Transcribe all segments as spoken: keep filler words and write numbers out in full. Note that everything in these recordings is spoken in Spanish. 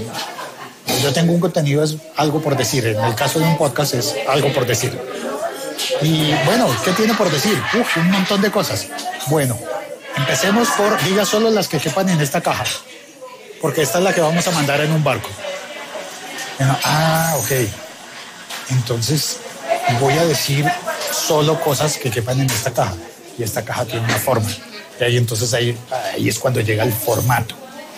Yo tengo un contenido, es algo por decir. En el caso de un podcast es algo por decir. Y bueno, ¿qué tiene por decir? Uf, un montón de cosas. Bueno, empecemos por, diga solo las que quepan en esta caja, porque esta es la que vamos a mandar en un barco. Bueno, ah, ok. Entonces voy a decir solo cosas que quepan en esta caja. Y esta caja tiene una forma. Y ahí entonces ahí, ahí es cuando llega el formato.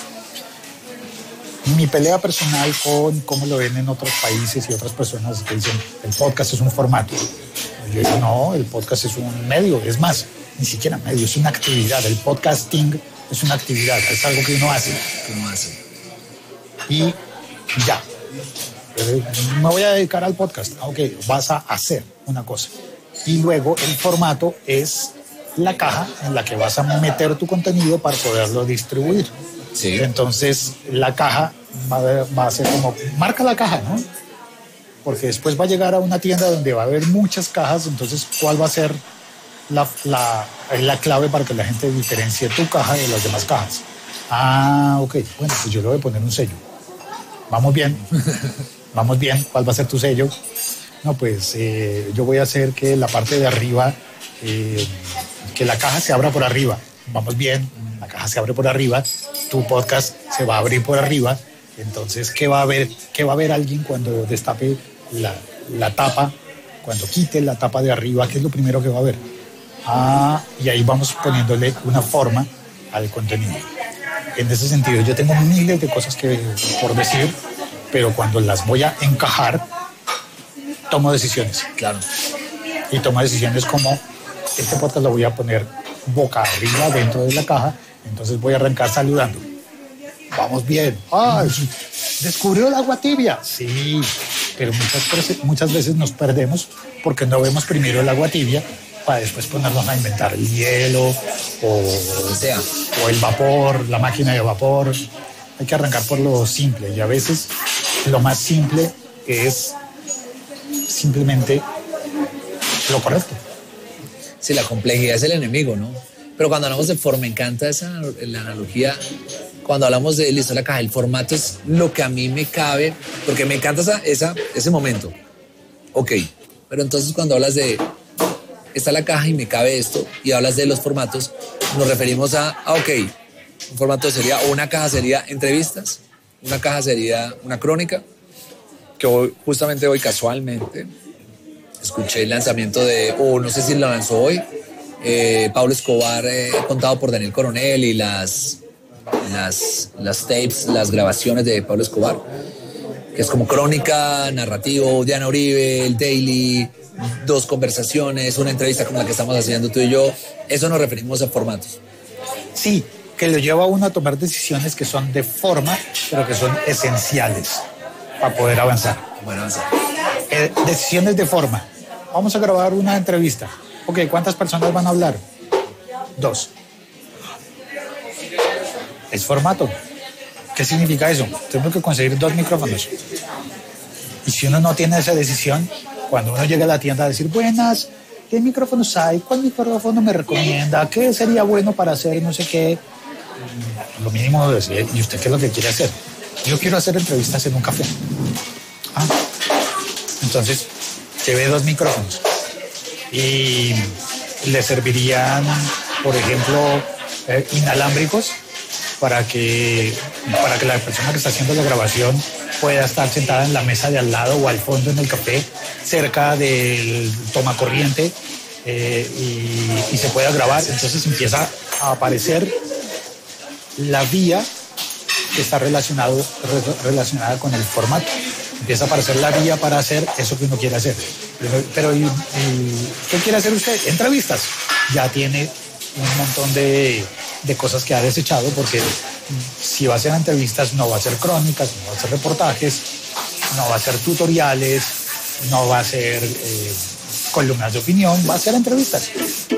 Mi pelea personal con cómo lo ven en otros países y otras personas que dicen el podcast es un formato. Yo digo, no, el podcast es un medio, es más, ni siquiera medio, es una actividad. El podcasting es una actividad, es algo que uno hace. Que uno hace. Y ya. Me voy a dedicar al podcast. Ok, vas a hacer una cosa. Y luego el formato es la caja en la que vas a meter tu contenido para poderlo distribuir. Sí. Entonces la caja va a, va a ser como, marca la caja, ¿no? Porque después va a llegar a una tienda donde va a haber muchas cajas, entonces ¿cuál va a ser la, la, la clave para que la gente diferencie tu caja de las demás cajas? Ah, ok, bueno, pues yo le voy a poner un sello. Vamos bien, vamos bien, ¿cuál va a ser tu sello? No, pues eh, yo voy a hacer que la parte de arriba, eh, que la caja se abra por arriba. Vamos bien, la caja se abre por arriba, tu podcast se va a abrir por arriba. Entonces, ¿qué va a ver? ¿Qué va a ver alguien cuando destape la, la tapa? Cuando quite la tapa de arriba, ¿qué es lo primero que va a ver? Ah, y ahí vamos poniéndole una forma al contenido. En ese sentido, yo tengo miles de cosas que por decir, pero cuando las voy a encajar, tomo decisiones. Claro. Y tomo decisiones como, este podcast lo voy a poner boca arriba dentro de la caja, entonces voy a arrancar saludando. Vamos bien. ¡Ah! ¿Descubrió el agua tibia? Sí, pero muchas, muchas veces nos perdemos porque no vemos primero el agua tibia para después ponernos a inventar el hielo o, o, sea, o el vapor, la máquina de vapor. Hay que arrancar por lo simple y a veces lo más simple es simplemente lo correcto. Sí, la complejidad es el enemigo, ¿no? Pero cuando hablamos de forma, me encanta esa la analogía. Cuando hablamos de listo, la caja, el formato es lo que a mí me cabe, porque me encanta esa, esa, ese momento. Ok, pero entonces cuando hablas de está la caja y me cabe esto, y hablas de los formatos, nos referimos a, ah, ok, un formato sería, o una caja sería entrevistas, una caja sería una crónica, que hoy, justamente hoy casualmente escuché el lanzamiento de, o oh, no sé si lo lanzó hoy, eh, Pablo Escobar, eh, contado por Daniel Coronel, y las, las, las tapes, las grabaciones de Pablo Escobar, que es como crónica, narrativo, Diana Uribe, el Daily, dos conversaciones, una entrevista como la que estamos haciendo tú y yo. Eso nos referimos a formatos. Sí, que lo lleva a uno a tomar decisiones que son de forma, pero que son esenciales para poder avanzar. Bueno, avanzar. Eh, decisiones de forma. Vamos a grabar una entrevista. Ok, ¿cuántas personas van a hablar? Dos. Es formato. ¿Qué significa eso? Tengo que conseguir dos micrófonos. Y si uno no tiene esa decisión, cuando uno llega a la tienda a decir, buenas, ¿qué micrófonos hay? ¿Cuál micrófono me recomienda? ¿Qué sería bueno para hacer no sé qué? Lo mínimo es, ¿y usted qué es lo que quiere hacer? Yo quiero hacer entrevistas en un café. Ah, entonces, llevé dos micrófonos. Y le servirían, por ejemplo, eh, inalámbricos para que, para que la persona que está haciendo la grabación pueda estar sentada en la mesa de al lado o al fondo en el café, cerca del tomacorriente, eh, y, y se pueda grabar. Entonces empieza a aparecer la vía que está relacionado, re, relacionada con el formato. Empieza a aparecer la vía para hacer eso que uno quiere hacer. Pero, pero ¿y, y, ¿qué quiere hacer usted? Entrevistas. Ya tiene un montón de, de cosas que ha desechado, porque si va a hacer entrevistas no va a hacer crónicas, no va a hacer reportajes, no va a hacer tutoriales, no va a hacer eh, columnas de opinión, va a hacer entrevistas.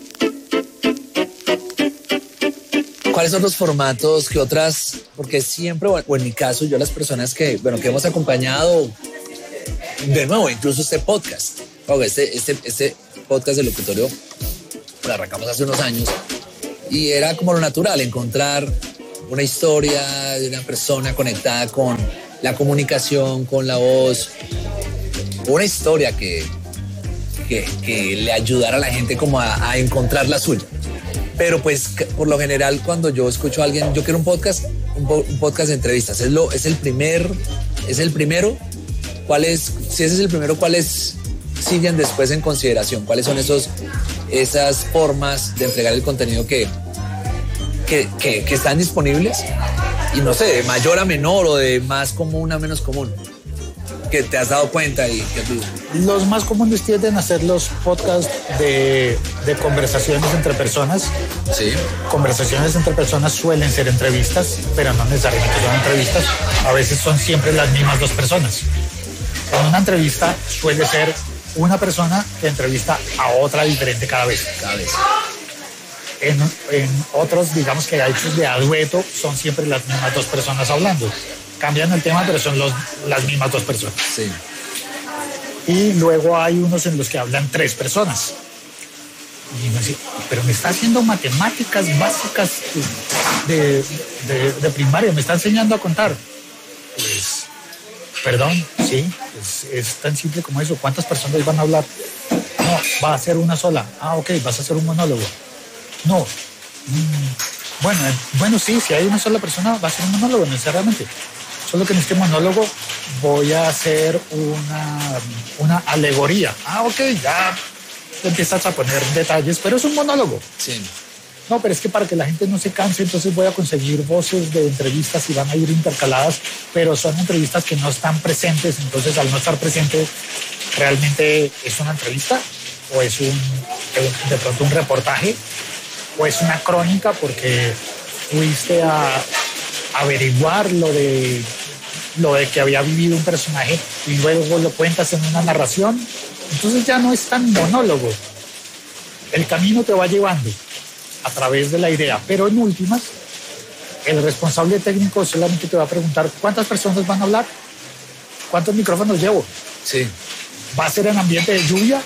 ¿Cuáles son los formatos que otras, porque siempre, o en mi caso, yo las personas que, bueno, que hemos acompañado, de nuevo, incluso este podcast, este, este, este podcast de locutorio, lo arrancamos hace unos años, y era como lo natural, encontrar una historia de una persona conectada con la comunicación con la voz, una historia que, que, que le ayudara a la gente como a, a encontrar la suya. Pero pues por lo general cuando yo escucho a alguien, yo quiero un podcast, un, po, un podcast de entrevistas, es, lo, es el primer, es el primero, ¿cuál es, si ese es el primero, cuáles siguen después en consideración? ¿Cuáles son esos, esas formas de entregar el contenido que, que, que, que están disponibles? Y no sé, de mayor a menor o de más común a menos común, que te has dado cuenta y que tú... Los más comunes tienden a ser los podcasts de, de conversaciones entre personas. Sí. Conversaciones entre personas suelen ser entrevistas, pero no necesariamente son entrevistas. A veces son siempre las mismas dos personas. En una entrevista suele ser una persona que entrevista a otra diferente cada vez. Cada vez. En, en otros, digamos que hay hechos de a dueto, son siempre las mismas dos personas hablando. Cambian el tema, pero son los, las mismas dos personas. Sí. Y luego hay unos en los que hablan tres personas. Y uno dice, pero me está haciendo matemáticas básicas de, de, de primaria, me está enseñando a contar. Pues, perdón, sí, es, es tan simple como eso. ¿Cuántas personas van a hablar? No, va a ser una sola. Ah, ok, vas a hacer un monólogo. No. Mm, bueno, bueno, sí, si hay una sola persona, va a ser un monólogo necesariamente. Solo que en este monólogo voy a hacer una, una alegoría. Ah, ok, ya empiezas a poner detalles, pero es un monólogo. Sí. No, pero es que para que la gente no se canse, entonces voy a conseguir voces de entrevistas y van a ir intercaladas, pero son entrevistas que no están presentes, entonces al no estar presente, ¿realmente es una entrevista? ¿O es un, de pronto un reportaje? ¿O es una crónica porque fuiste a averiguar lo de, lo de que había vivido un personaje y luego lo cuentas en una narración? Entonces ya no es tan monólogo. El camino te va llevando a través de la idea, pero en últimas, el responsable técnico solamente te va a preguntar ¿cuántas personas van a hablar? ¿Cuántos micrófonos llevo? Sí. ¿Va a ser en ambiente de lluvia?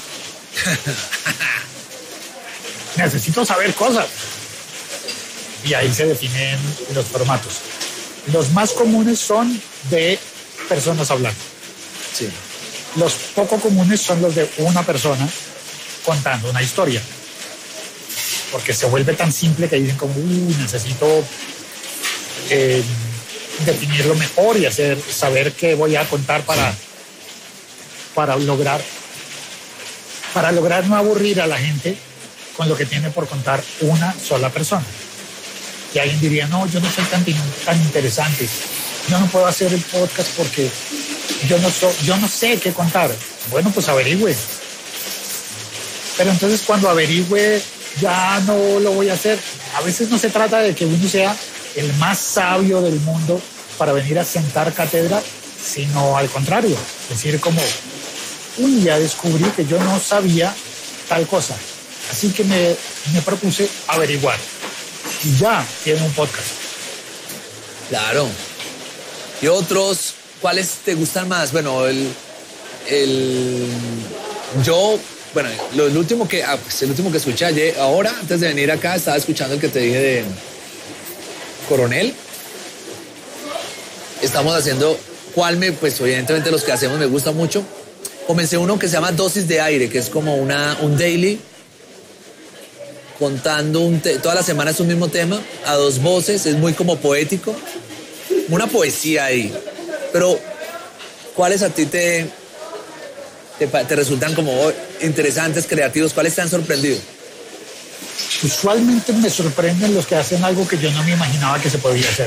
Necesito saber cosas. Y ahí se definen los formatos. Los más comunes son de personas hablando. Sí. Los poco comunes son los de una persona contando una historia. Porque se vuelve tan simple que dicen como, uh, necesito eh, definirlo mejor y hacer, saber qué voy a contar para, para lograr para lograr no aburrir a la gente con lo que tiene por contar una sola persona. Y alguien diría, no, yo no soy tan, tan interesante, yo no puedo hacer el podcast porque yo no, so, yo no sé qué contar. Bueno, pues averigüe. Pero entonces cuando averigüe ya no lo voy a hacer. A veces no se trata de que uno sea el más sabio del mundo para venir a sentar cátedra, sino al contrario, decir como, uy, ya descubrí que yo no sabía tal cosa, así que me, me propuse averiguar y ya tiene un podcast. Claro. ¿Y otros, cuáles te gustan más? Bueno, el, el yo, bueno, lo, el último que, ah, pues el último que escuché ayer, ahora, antes de venir acá, estaba escuchando el que te dije de Coronel. Estamos haciendo, ¿cuál me, pues evidentemente los que hacemos me gusta mucho. Comencé uno que se llama Dosis de Aire, que es como una, un daily, contando un te- todas las semanas un mismo tema, a dos voces, es muy como poético, una poesía ahí. Pero, ¿cuáles a ti te, te, te resultan como interesantes, creativos? ¿Cuáles te han sorprendido? Usualmente me sorprenden los que hacen algo que yo no me imaginaba que se podía hacer.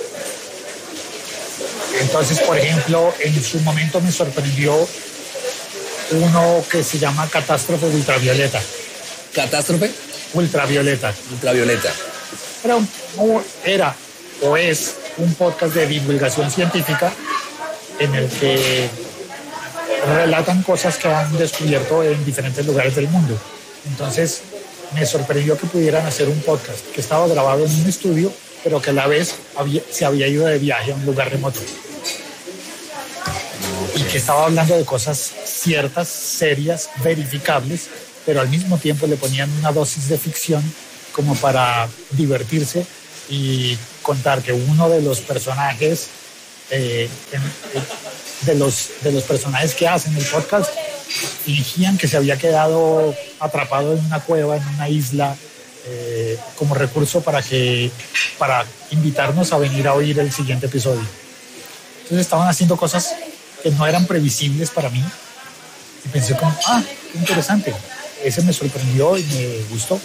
Entonces, por ejemplo, en su momento me sorprendió uno que se llama Catástrofe Ultravioleta. ¿Catástrofe? Ultravioleta. Ultravioleta. Era, un, era o es un podcast de divulgación científica en el que relatan cosas que han descubierto en diferentes lugares del mundo. Entonces, me sorprendió que pudieran hacer un podcast que estaba grabado en un estudio, pero que a la vez había, se había ido de viaje a un lugar remoto. Y que estaba hablando de cosas ciertas, serias, verificables, pero al mismo tiempo le ponían una dosis de ficción como para divertirse y contar que uno de los personajes eh, en, de, los, de los personajes que hacen el podcast fingían que se había quedado atrapado en una cueva, en una isla, eh, como recurso para, que, para invitarnos a venir a oír el siguiente episodio. Entonces estaban haciendo cosas que no eran previsibles para mí y pensé como, ah, qué interesante. Ese me sorprendió y me gustó.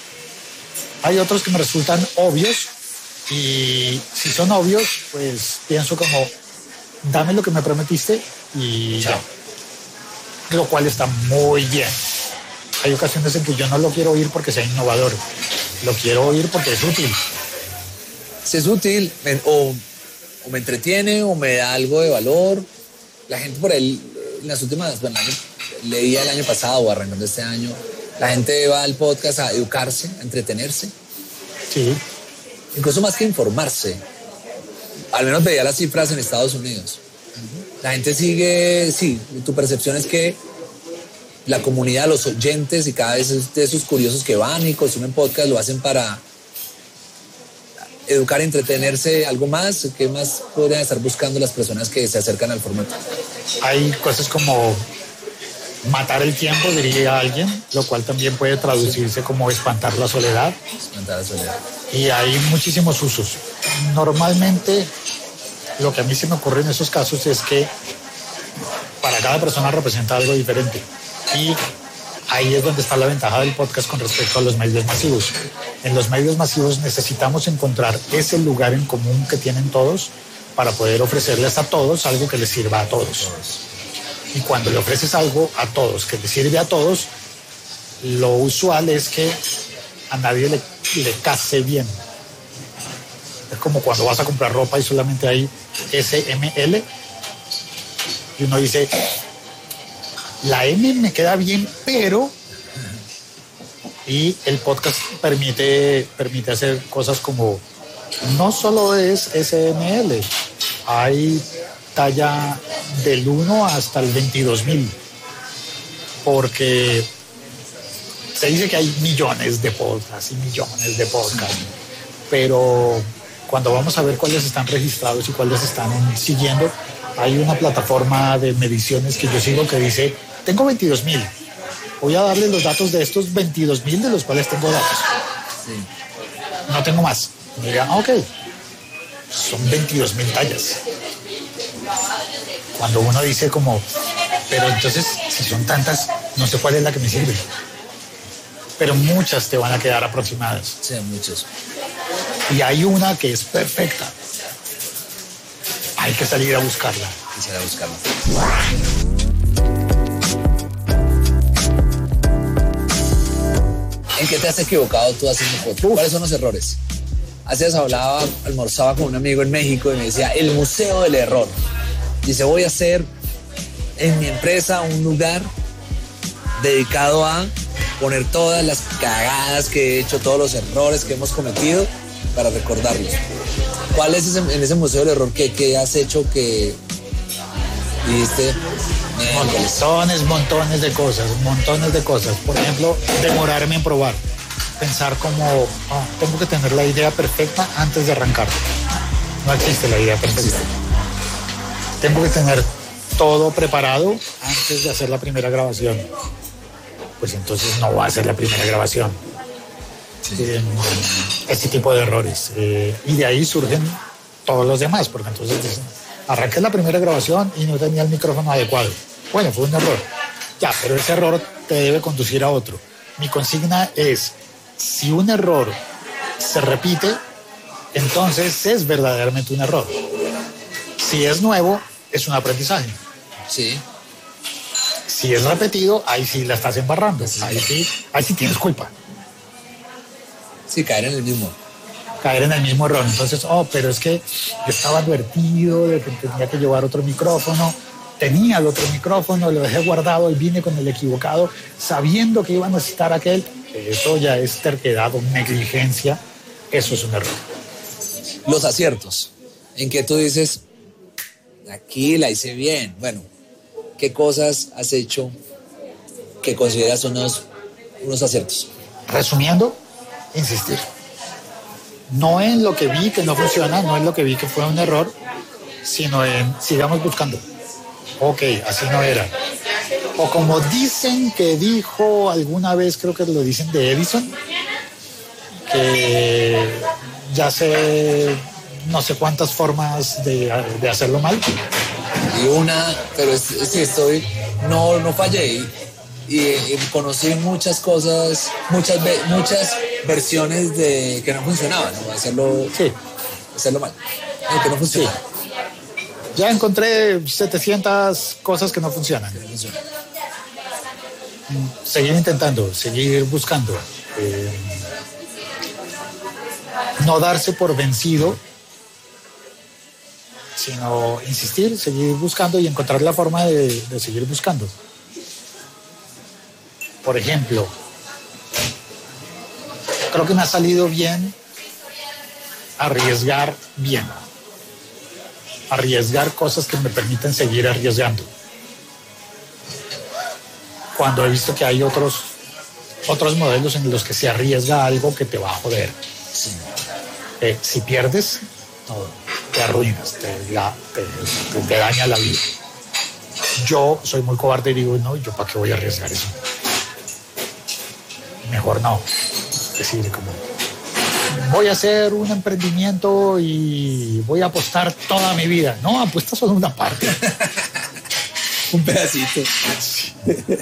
Hay otros que me resultan obvios y si son obvios, pues pienso como, dame lo que me prometiste y ya. Lo cual está muy bien. Hay ocasiones en que yo no lo quiero oír porque sea innovador, lo quiero oír porque es útil. Si es útil, o, o me entretiene o me da algo de valor. La gente por ahí, en las últimas, bueno, leía el año pasado o arrancando este año, la gente va al podcast a educarse, a entretenerse. Sí. Incluso más que informarse. Al menos veía las cifras en Estados Unidos. La gente sigue, sí, tu percepción es que la comunidad, los oyentes y cada vez de esos curiosos que van y consumen podcast lo hacen para educar, entretenerse, algo más. ¿Qué más podrían estar buscando las personas que se acercan al formato? Hay cosas como matar el tiempo, diría alguien, lo cual también puede traducirse como espantar la soledad. Espantar la soledad. Y hay muchísimos usos. Normalmente, lo que a mí se me ocurre en esos casos es que para cada persona representa algo diferente. Y ahí es donde está la ventaja del podcast con respecto a los medios masivos. En los medios masivos necesitamos encontrar ese lugar en común que tienen todos para poder ofrecerles a todos algo que les sirva a todos. Y cuando le ofreces algo a todos que les sirve a todos, lo usual es que a nadie le, le case bien. Es como cuando vas a comprar ropa y solamente hay ese eme ele y uno dice, la M me queda bien, pero... Y el podcast permite, permite hacer cosas como, no solo es ese eme ele, hay talla del uno hasta el veintidós mil, porque se dice que hay millones de podcasts y millones de podcasts, pero cuando vamos a ver cuáles están registrados y cuáles están siguiendo, hay una plataforma de mediciones que yo sigo que dice, tengo veintidós mil, voy a darle los datos de estos veintidós mil de los cuales tengo datos. Sí. No tengo más. Y me digan, ah, ok, son veintidós mil tallas. Cuando uno dice como, pero entonces, si son tantas, no sé cuál es la que me sirve. Pero muchas te van a quedar aproximadas. Sí, muchas. Y hay una que es perfecta. Hay que salir a buscarla. Hay que salir a buscarla. ¿En qué te has equivocado tú haciendo podcast? ¿Cuáles son los errores? Hace días hablaba, almorzaba con un amigo en México y me decía, el museo del error. Dice, voy a hacer en mi empresa un lugar dedicado a poner todas las cagadas que he hecho, todos los errores que hemos cometido para recordarlos. ¿Cuál es ese, en ese museo del error que, que has hecho que dijiste? Montones, montones de cosas, montones de cosas. Por ejemplo, demorarme en probar. Pensar como, oh, tengo que tener la idea perfecta antes de arrancar. No existe la idea perfecta. Tengo que tener todo preparado antes de hacer la primera grabación. Pues entonces no va a ser la primera grabación. Sí. Eh, este tipo de errores. Eh, y de ahí surgen todos los demás, porque entonces dicen, arranqué la primera grabación y no tenía el micrófono adecuado. Bueno, fue un error. Ya, pero ese error te debe conducir a otro. Mi consigna es, si un error se repite, entonces es verdaderamente un error. Si es nuevo, es un aprendizaje. Sí. Si es repetido, ahí sí la estás embarrando. Sí. Ahí sí, ahí sí tienes culpa. Sí, caer en el mismo. Caer en el mismo error. Entonces, oh, pero es que yo estaba advertido de que tenía que llevar otro micrófono. Tenía el otro micrófono, lo dejé guardado y vine con el equivocado, sabiendo que iba a necesitar aquel. Eso ya es terquedad o negligencia. Eso es un error. Los aciertos. En que tú dices, aquí la hice bien. Bueno, ¿qué cosas has hecho que consideras unos, unos aciertos? Resumiendo, insistir. No en lo que vi que no funciona, no en lo que vi que fue un error, sino en sigamos buscando. Ok, así no era. O como dicen que dijo alguna vez, creo que lo dicen de Edison, que ya sé no sé cuántas formas de, de hacerlo mal. Y una, pero es, es que estoy, no, no fallé y, y, y conocí muchas cosas, muchas, muchas versiones de que no funcionaban, ¿no? Hacerlo, sí. hacerlo mal, no, que no funciona. Sí. Ya encontré setecientas cosas que no funcionan. Que no funciona. Seguir intentando, seguir buscando. Eh, no darse por vencido, sino insistir, seguir buscando y encontrar la forma de, de seguir buscando. Por ejemplo, creo que me ha salido bien arriesgar bien. Arriesgar cosas que me permiten seguir arriesgando. Cuando he visto que hay otros, otros modelos en los que se arriesga algo que te va a joder. Sí. Eh, si pierdes, todo, te arruinas, te, la, te, te, te daña la vida. Yo soy muy cobarde y digo, no, ¿yo para qué voy a arriesgar eso? Mejor no. Es decir, como, voy a hacer un emprendimiento y voy a apostar toda mi vida. No, apuesta solo una parte. Un pedacito. Sí.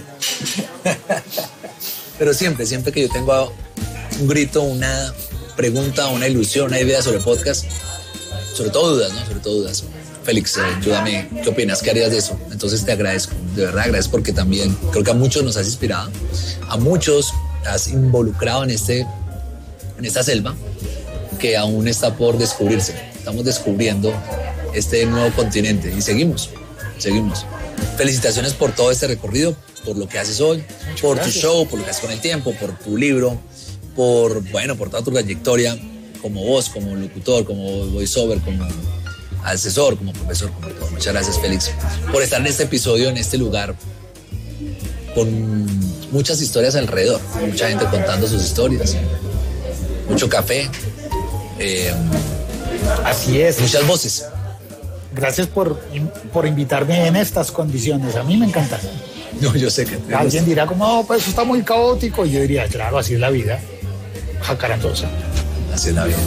Pero siempre, siempre que yo tengo un grito, una pregunta, una ilusión, una idea sobre podcast, sobre todo dudas, ¿no? Sobre todo dudas. Félix, eh, ayúdame, ¿qué opinas? ¿Qué harías de eso? Entonces te agradezco, de verdad agradezco porque también creo que a muchos nos has inspirado, a muchos has involucrado en, este, en esta selva que aún está por descubrirse. Estamos descubriendo este nuevo continente y seguimos, seguimos. Felicitaciones por todo este recorrido, por lo que haces hoy, Muchas por gracias. Tu show, por lo que haces con el tiempo, por tu libro, por, bueno, por toda tu trayectoria como voz, como locutor, como voiceover, como asesor, como profesor, como todo. Muchas gracias, Félix, por estar en este episodio, en este lugar, con muchas historias alrededor, mucha gente contando sus historias, mucho café, eh, así es, muchas voces. Gracias por, por invitarme en estas condiciones. A mí me encanta. No, yo sé que... Alguien dirá como, no, pues eso está muy caótico. Y yo diría, claro, así es la vida. Jacarandosa. Así es la vida.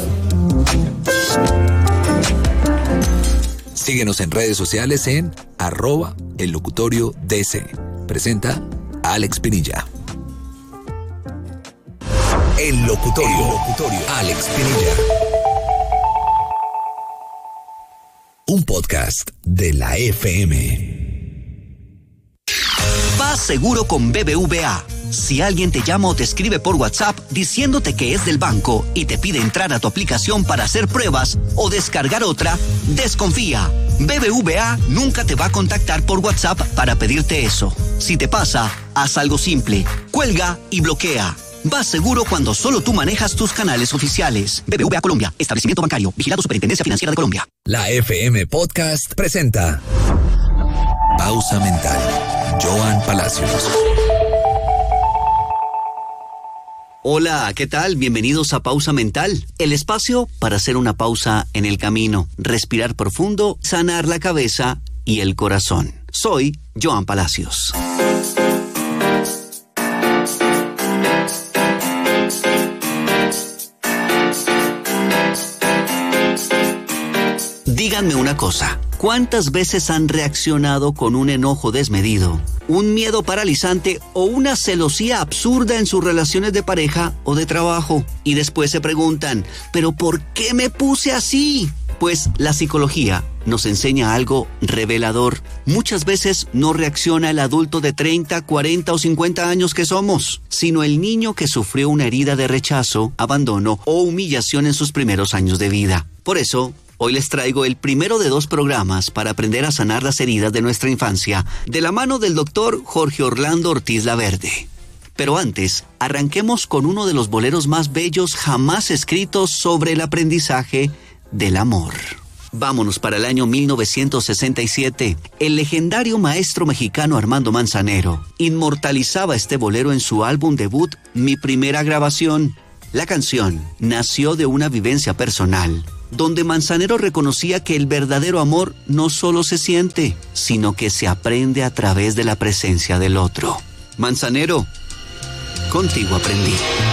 Síguenos en redes sociales en arroba el locutorio D C. Presenta Alex Pinilla. El locutorio. El locutorio. Alex Pinilla. Un podcast de la F M. Vas seguro con B B V A. Si alguien te llama o te escribe por WhatsApp diciéndote que es del banco y te pide entrar a tu aplicación para hacer pruebas o descargar otra, desconfía. B B V A nunca te va a contactar por WhatsApp para pedirte eso. Si te pasa, haz algo simple. Cuelga y bloquea. Vas seguro cuando solo tú manejas tus canales oficiales. B B V A Colombia, establecimiento bancario, vigilado Superintendencia Financiera de Colombia. La F M Podcast presenta Pausa Mental. Joan Palacios. Hola, ¿qué tal? Bienvenidos a Pausa Mental, el espacio para hacer una pausa en el camino, respirar profundo, sanar la cabeza y el corazón. Soy Joan Palacios. Díganme una cosa, ¿cuántas veces han reaccionado con un enojo desmedido, un miedo paralizante o una celosía absurda en sus relaciones de pareja o de trabajo? Y después se preguntan, ¿pero por qué me puse así? Pues la psicología nos enseña algo revelador. Muchas veces no reacciona el adulto de treinta, cuarenta o cincuenta años que somos, sino el niño que sufrió una herida de rechazo, abandono o humillación en sus primeros años de vida. Por eso, hoy les traigo el primero de dos programas para aprender a sanar las heridas de nuestra infancia, de la mano del doctor Jorge Orlando Ortiz Laverde. Pero antes, arranquemos con uno de los boleros más bellos jamás escritos sobre el aprendizaje del amor. Vámonos para el año mil novecientos sesenta y siete. El legendario maestro mexicano Armando Manzanero inmortalizaba este bolero en su álbum debut, Mi Primera Grabación. La canción nació de una vivencia personal, donde Manzanero reconocía que el verdadero amor no solo se siente, sino que se aprende a través de la presencia del otro. Manzanero, contigo aprendí.